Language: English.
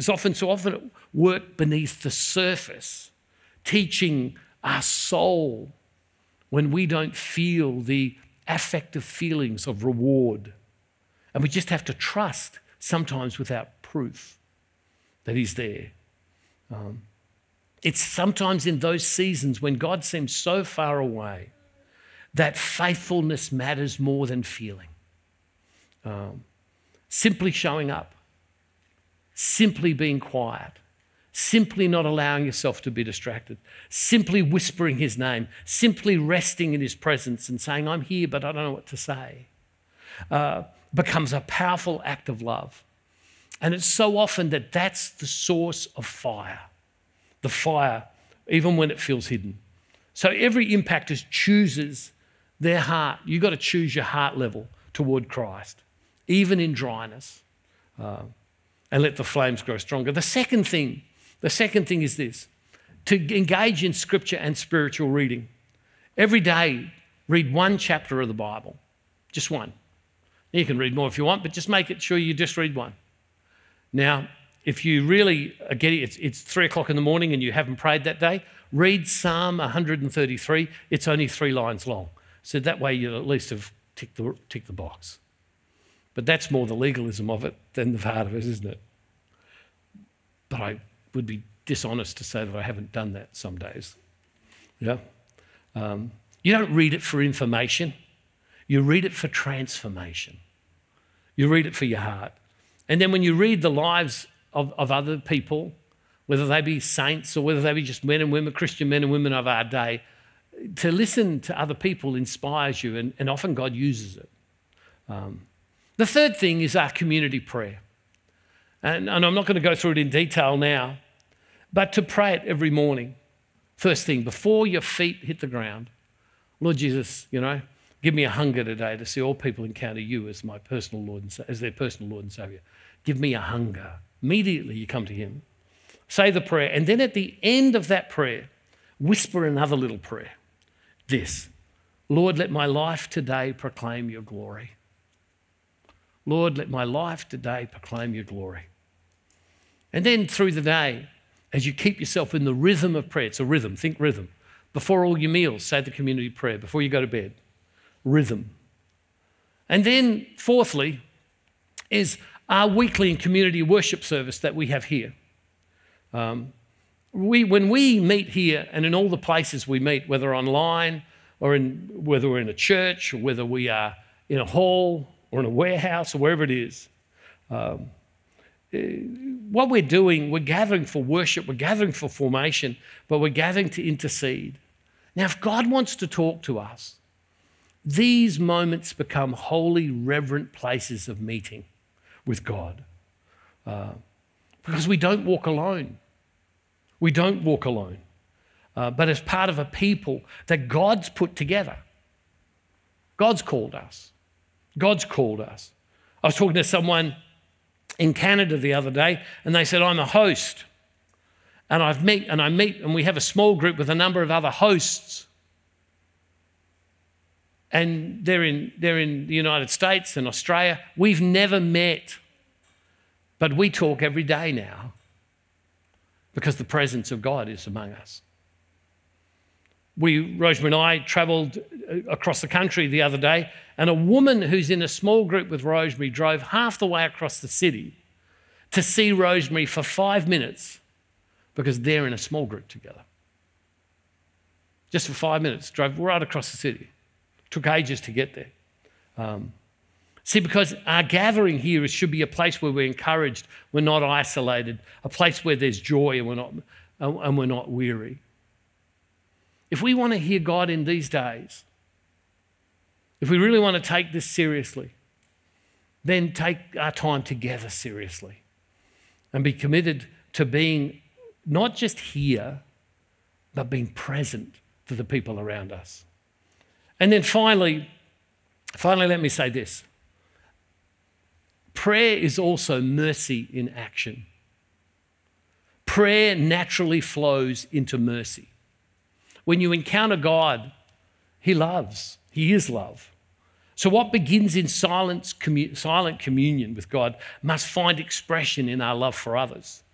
is often at work beneath the surface, teaching our soul when we don't feel the affective feelings of reward. And we just have to trust, sometimes without proof, that he's there. It's sometimes in those seasons when God seems so far away that faithfulness matters more than feeling. Simply showing up, simply being quiet, simply not allowing yourself to be distracted, simply whispering his name, simply resting in his presence and saying, I'm here, but I don't know what to say, becomes a powerful act of love. And it's so often that that's the source of fire, the fire, even when it feels hidden. So every impactor chooses their heart. You've got to choose your heart level toward Christ, even in dryness, and let the flames grow stronger. The second thing is this: to engage in scripture and spiritual reading. Every day, read one chapter of the Bible, just one. You can read more if you want, but just make it sure you just read one. Now, if you really are getting it's 3 o'clock in the morning and you haven't prayed that day, read Psalm 133. It's only 3 lines long. So that way you'll at least have ticked the box. But that's more the legalism of it than the heart of it, isn't it? But I would be dishonest to say that I haven't done that some days. Yeah. You don't read it for information. You read it for transformation. You read it for your heart. And then when you read the lives of other people, whether they be saints or whether they be just men and women, Christian men and women of our day, to listen to other people inspires you, and often God uses it. The third thing is our community prayer. And I'm not going to go through it in detail now, but to pray it every morning. First thing, before your feet hit the ground, Lord Jesus, give me a hunger today to see all people encounter you as my personal Lord and as their personal Lord and Saviour. Give me a hunger. Immediately you come to him, say the prayer, and then at the end of that prayer, whisper another little prayer. This: Lord, let my life today proclaim your glory. Lord, let my life today proclaim your glory. And then through the day, as you keep yourself in the rhythm of prayer, it's a rhythm, think rhythm. Before all your meals, say the community prayer. Before you go to bed, rhythm. And then fourthly is our weekly and community worship service that we have here. When we meet here and in all the places we meet, whether online or whether we're in a church or whether we are in a hall or in a warehouse or wherever it is, what we're doing, we're gathering for worship, we're gathering for formation, but we're gathering to intercede. Now, if God wants to talk to us, these moments become holy, reverent places of meeting with God, because we don't walk alone. We don't walk alone, but as part of a people that God's put together. God's called us. God's called us. I was talking to someone in Canada the other day, and they said, I'm a host, and I meet, and we have a small group with a number of other hosts. And they're in the United States and Australia. We've never met, but we talk every day now because the presence of God is among us. Rosemary and I travelled across the country the other day, and a woman who's in a small group with Rosemary drove half the way across the city to see Rosemary for 5 minutes because they're in a small group together. Just for 5 minutes, drove right across the city. Took ages to get there. See, because our gathering here should be a place where we're encouraged, we're not isolated, a place where there's joy and we're not weary. If we want to hear God in these days, if we really want to take this seriously, then take our time together seriously and be committed to being not just here, but being present to the people around us. And then finally, let me say this. Prayer is also mercy in action. Prayer naturally flows into mercy. When you encounter God, he loves. He is love. So what begins in silent communion with God must find expression in our love for others.